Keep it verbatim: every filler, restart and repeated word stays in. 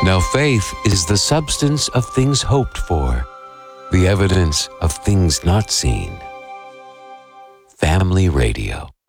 Now faith is the substance of things hoped for, the evidence of things not seen. Family Radio.